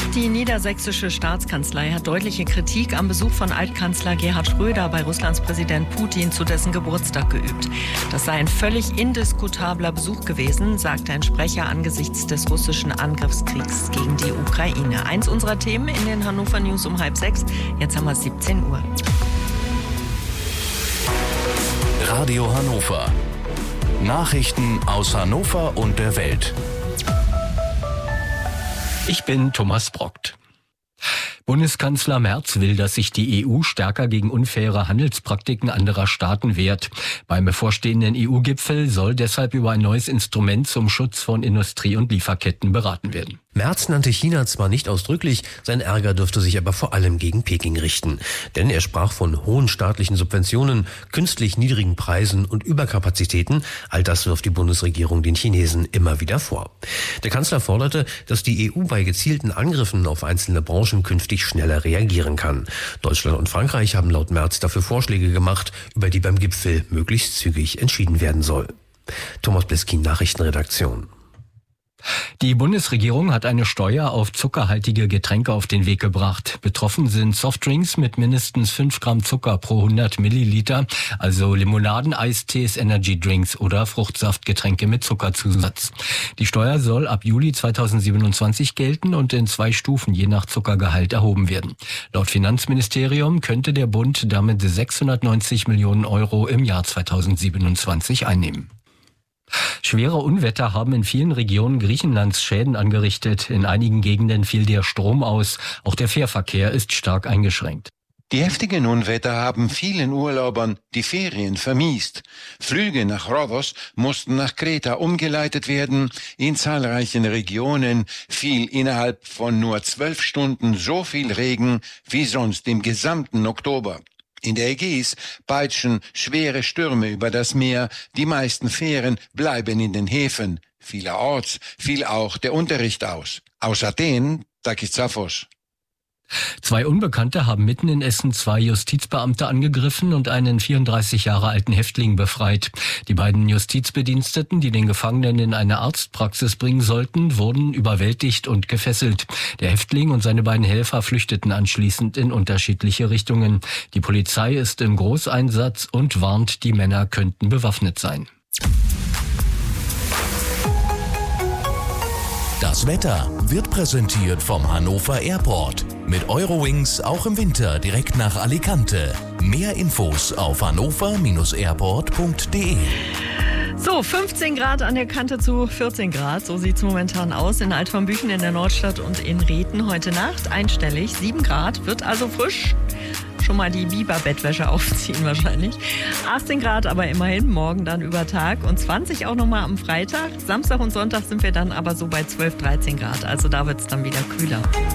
Auch die niedersächsische Staatskanzlei hat deutliche Kritik am Besuch von Altkanzler Gerhard Schröder bei Russlands Präsident Putin zu dessen Geburtstag geübt. Das sei ein völlig indiskutabler Besuch gewesen, sagte ein Sprecher angesichts des russischen Angriffskriegs gegen die Ukraine. Eins unserer Themen in den Hannover News um 5:30. Jetzt haben wir 17 Uhr. Radio Hannover. Nachrichten aus Hannover und der Welt. Ich bin Thomas Brockt. Bundeskanzler Merz will, dass sich die EU stärker gegen unfaire Handelspraktiken anderer Staaten wehrt. Beim bevorstehenden EU-Gipfel soll deshalb über ein neues Instrument zum Schutz von Industrie- und Lieferketten beraten werden. Merz nannte China zwar nicht ausdrücklich, sein Ärger dürfte sich aber vor allem gegen Peking richten. Denn er sprach von hohen staatlichen Subventionen, künstlich niedrigen Preisen und Überkapazitäten. All das wirft die Bundesregierung den Chinesen immer wieder vor. Der Kanzler forderte, dass die EU bei gezielten Angriffen auf einzelne Branchen künftig schneller reagieren kann. Deutschland und Frankreich haben laut Merz dafür Vorschläge gemacht, über die beim Gipfel möglichst zügig entschieden werden soll. Thomas Bliskin, Nachrichtenredaktion. Die Bundesregierung hat eine Steuer auf zuckerhaltige Getränke auf den Weg gebracht. Betroffen sind Softdrinks mit mindestens 5 Gramm Zucker pro 100 Milliliter, also Limonaden, Eistees, Energydrinks oder Fruchtsaftgetränke mit Zuckerzusatz. Die Steuer soll ab Juli 2027 gelten und in 2 Stufen je nach Zuckergehalt erhoben werden. Laut Finanzministerium könnte der Bund damit 690 Millionen Euro im Jahr 2027 einnehmen. Schwere Unwetter haben in vielen Regionen Griechenlands Schäden angerichtet. In einigen Gegenden fiel der Strom aus. Auch der Fährverkehr ist stark eingeschränkt. Die heftigen Unwetter haben vielen Urlaubern die Ferien vermiest. Flüge nach Rhodos mussten nach Kreta umgeleitet werden. In zahlreichen Regionen fiel innerhalb von nur 12 Stunden so viel Regen wie sonst im gesamten Oktober. In der Ägäis peitschen schwere Stürme über das Meer. Die meisten Fähren bleiben in den Häfen. Vielerorts fiel auch der Unterricht aus. Aus Athen, Takis Zaphos. 2 Unbekannte haben mitten in Essen 2 Justizbeamte angegriffen und einen 34 Jahre alten Häftling befreit. Die beiden Justizbediensteten, die den Gefangenen in eine Arztpraxis bringen sollten, wurden überwältigt und gefesselt. Der Häftling und seine beiden Helfer flüchteten anschließend in unterschiedliche Richtungen. Die Polizei ist im Großeinsatz und warnt, die Männer könnten bewaffnet sein. Das Wetter wird präsentiert vom Hannover Airport. Mit Eurowings auch im Winter direkt nach Alicante. Mehr Infos auf hannover-airport.de. So, 15 Grad an der Kante zu 14 Grad. So sieht es momentan aus in Alt-von-Büchen, in der Nordstadt und in Reten. Heute Nacht einstellig, 7 Grad, wird also frisch. Schon mal die Biberbettwäsche aufziehen wahrscheinlich. 18 Grad aber immerhin, morgen dann über Tag und 20 auch nochmal am Freitag. Samstag und Sonntag sind wir dann aber so bei 12, 13 Grad. Also da wird es dann wieder kühler.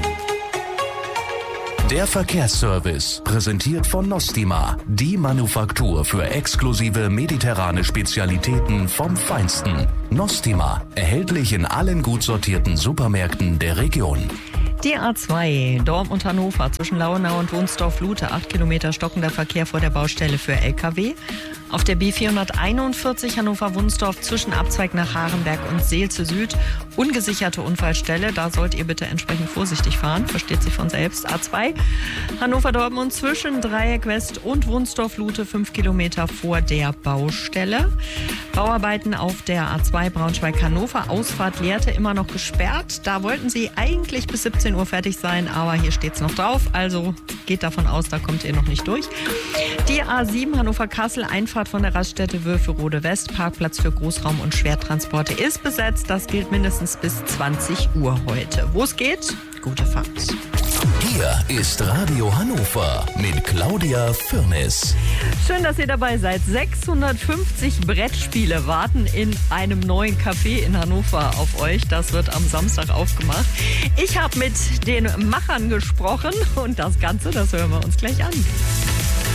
Der Verkehrsservice, präsentiert von Nostima, die Manufaktur für exklusive mediterrane Spezialitäten vom Feinsten. Nostima, erhältlich in allen gut sortierten Supermärkten der Region. Die A2 Dortmund-Hannover zwischen Lauenau und Wunsdorf-Lute, 8 Kilometer stockender Verkehr vor der Baustelle für LKW. Auf der B441 Hannover-Wunsdorf zwischen Abzweig nach Harenberg und Seelze Süd, ungesicherte Unfallstelle. Da sollt ihr bitte entsprechend vorsichtig fahren, versteht sich von selbst. A2 Hannover-Dortmund zwischen Dreieck West und Wunsdorf-Lute, 5 Kilometer vor der Baustelle. Bauarbeiten auf der A2 Braunschweig-Hannover, Ausfahrt Lehrte immer noch gesperrt. Da wollten sie eigentlich bis 17 Uhr fertig sein, aber hier steht es noch drauf. Also geht davon aus, da kommt ihr noch nicht durch. Die A7 Hannover-Kassel, Einfahrt von der Raststätte Wülferode West, Parkplatz für Großraum- und Schwertransporte ist besetzt. Das gilt mindestens bis 20 Uhr heute. Wo es geht, gute Fahrt. Hier ist Radio Hannover mit Claudia Firnis. Schön, dass ihr dabei seid. 650 Brettspiele warten in einem neuen Café in Hannover auf euch. Das wird am Samstag aufgemacht. Ich habe mit den Machern gesprochen und das Ganze, das hören wir uns gleich an.